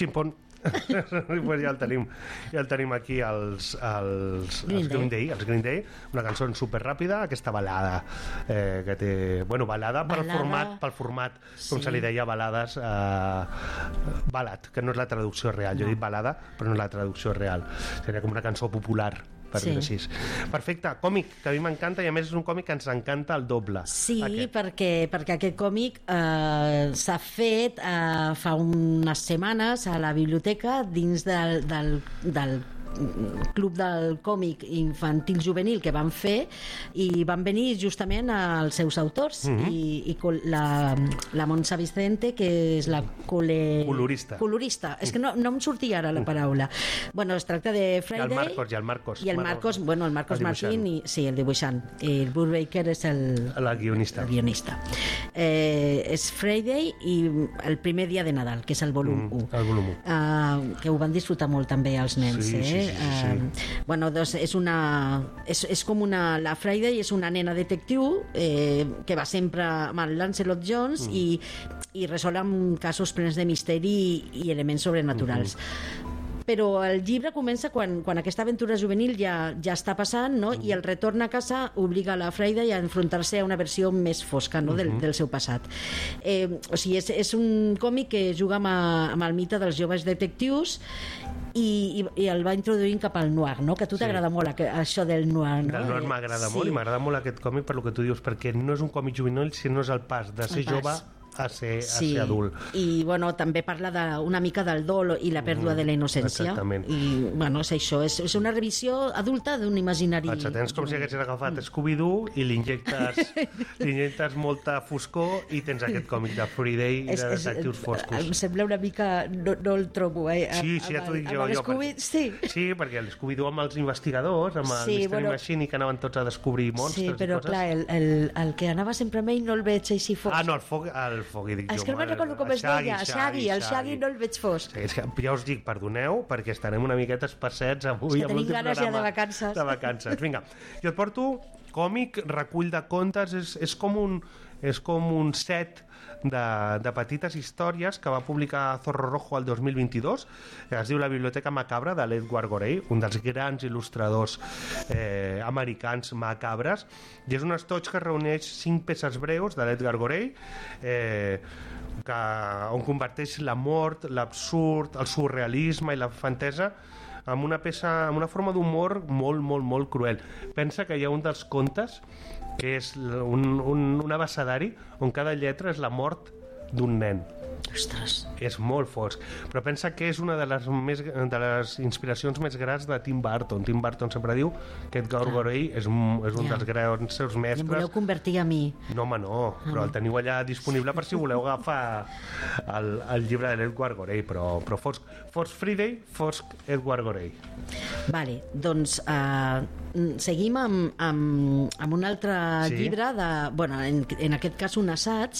Chimpón. Pues ja el tenim aquí els Green Day, una cançó super ràpida, aquesta balada que té, bueno, balada pel format com se li deia balades, ballad, que no és la traducció real, jo he dit balada però no és la traducció real, seria com una cançó popular, per dir així. Perfecte, còmic, que a mi m'encanta i a més és un còmic que ens encanta el doble. Sí, perquè aquest còmic s'ha fet fa unes setmanes a la biblioteca dins del club del còmic infantil juvenil que van fer, i van venir justament els seus autors, i la Montse Vicente, que és la colorista, és que no em sortia ara la paraula. Bueno, es tracta de Friday i el Marcos bueno, el Marcos Martín, el dibuixant, i el Brubaker és el guionista. És Friday i el primer dia de Nadal, que és el volum 1, que ho van disfrutar molt també els nens. Sí. Bueno, doncs és com la Friday és una nena detectiu que va sempre amb el Lancelot Jones i resol amb casos plens de misteri i elements sobrenaturals. Però el llibre comença quan aquesta aventura juvenil ja està passant, no? I el retorn a casa obliga la Friday a enfrontar-se a una versió més fosca, no? del seu passat. O sigui, és un còmic que juga amb el mite dels joves detectius i el va introduint cap al noir, no? Que a tu t'agrada molt això del noir, no? Del noir m'agrada molt, i m'agrada molt aquest còmic per lo que tu dius, perquè no és un còmic juvenil, sinó és el pas de ser jove a ser adult. I bueno, també parla una mica del dol i la pèrdua de la innocència. Exactament. I bueno, és això, és una revisió adulta d'un imaginari. Tens com si haguessis agafat Scooby-Doo i li injectes molta foscor i tens aquest còmic de Friday i de detectius foscos. Em sembla una mica, no el trobo, Sí, ja t'ho dic jo. Sí, perquè el Scooby-Doo amb els investigadors, amb el Mystery Machine, i que anaven tots a descobrir monstres i coses. Sí, però clar, el que anava sempre amb ell no el veig així fosc. No, el Foggy, dic jo. És que no me'n recordo com es deia, el Shaggy no el veig fosc. És que ja us dic, perdoneu, perquè estarem una miqueta espacets avui amb l'últim programa. Tenim ganes ja de vacances. Vinga, jo et porto còmic, recull de contes, és com un set de petites històries que va publicar Zorro Rojo el 2022, que es diu La Biblioteca Macabra, de l'Edward Gorey, un dels grans il·lustradors americans macabres, i és un estoig que reuneix 5 peces breus de l'Edward Gorey, on converteix la mort, l'absurd, el surrealisme i la fantesa amb una forma d'humor molt, molt, molt cruel. Pensa que hi ha un dels contes que és un abecedari on cada lletra és la mort d'un nen. Ostres. És molt fosc, però pensa que és una de les inspiracions més grans de Tim Burton. Tim Burton sempre diu que Edgar Gorey és un dels grans seus mestres. I em voleu convertir a mi? No, home, no, però el teniu allà disponible per si voleu agafar el llibre de l'Edgar Gorey, però fosc Friday, fosc Edgar Gorey. Vale, doncs seguim amb un altre llibre en aquest cas un assaig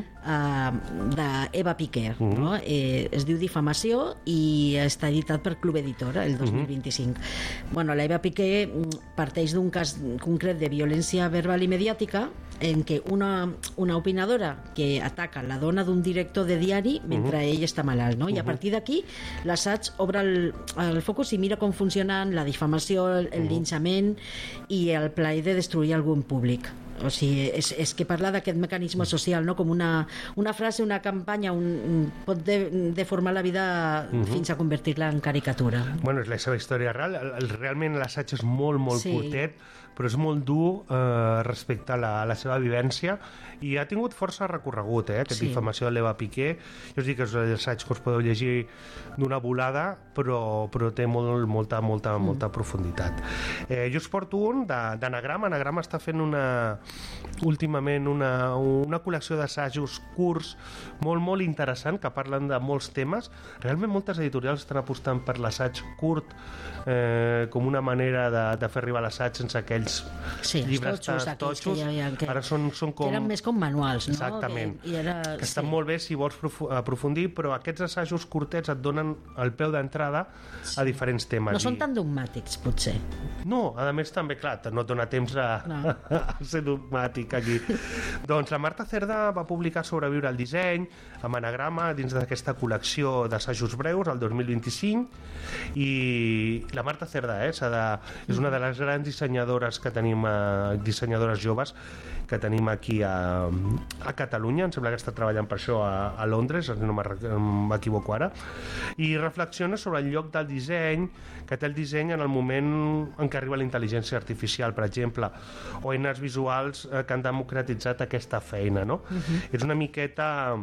d'Eva Piquer, no? Es diu Difamació i està editat per Club Editora el 2025. Bueno, l'Eva Piquer parteix d'un cas concret de violència verbal i mediàtica en què una opinadora que ataca la dona d'un director de diari mentre ell està malalt, no? I a partir d'aquí l'assaig obre el focus i mira com funcionen la difamació, el linxament i el plaer de destruir algú en públic. O sigui, és que parla d'aquest mecanisme social, no? Com una frase, una campanya pot deformar la vida fins a convertir-la en caricatura. Bueno, és la seva història real. Realment l'assaig és molt, molt curtet, però és molt dur respecte a la seva vivència, i ha tingut força recorregut, aquesta difamació de l'Eva Piquer. Jo us dic que és l'assaig que us podeu llegir d'una volada, però té molta profunditat. Jo us porto un d'Anagrama. Anagrama està fent últimament una col·lecció d'assajos curts molt, molt interessant, que parlen de molts temes. Realment moltes editorials estan apostant per l'assaig curt com una manera de fer arribar l'assaig sense aquells llibres totxos. Ara són com... Eren més com manuals, no? Exactament. Que estan molt bé si vols aprofundir, però aquests assajos curtets et donen el peu d'entrada a diferents temes. No són tan dogmàtics, potser. No, a més també, clar, no et dona temps a ser dogmàtic aquí. Doncs la Marta Cerda va publicar Sobreviure al disseny amb anagrama dins d'aquesta col·lecció d'assajos breus el 2025, i la Marta Cerda és una de les grans dissenyadores que tenim, dissenyadores joves que tenim aquí a Catalunya. Em sembla que està treballant per això a Londres, no m'equivoco ara, i reflexiona sobre el lloc del disseny que té el disseny en el moment en què arriba la intel·ligència artificial, per exemple, o eines visuals que han democratitzat aquesta feina, no? És una miqueta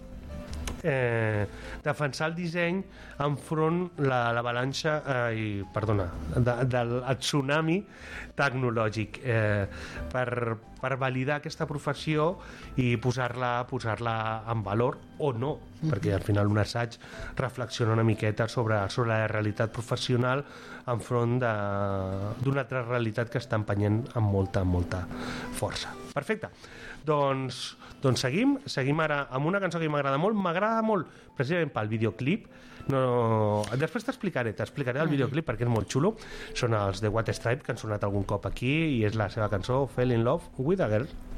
defensar el disseny enfront l'avalanxa del tsunami tecnològic, per validar aquesta professió i posar-la en valor o no, perquè al final un assaig reflexiona una miqueta sobre la realitat professional enfront d'una altra realitat que està empenyent amb molta força. Perfecte. Doncs seguim ara amb una cançó que m'agrada molt precisament pel videoclip. Després t'explicaré el videoclip perquè és molt xulo. Són els The White Stripes, que han sonat algun cop aquí, i és la seva cançó Fell in Love with a Girl.